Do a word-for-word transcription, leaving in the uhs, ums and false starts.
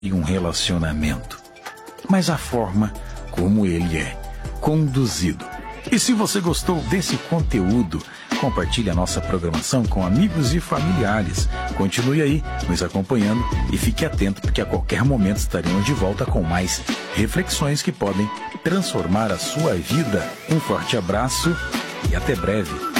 em um relacionamento, mas a forma como ele é conduzido. E se você gostou desse conteúdo, compartilhe a nossa programação com amigos e familiares. Continue aí nos acompanhando e fique atento, porque a qualquer momento estaremos de volta com mais reflexões que podem transformar a sua vida. Um forte abraço e até breve.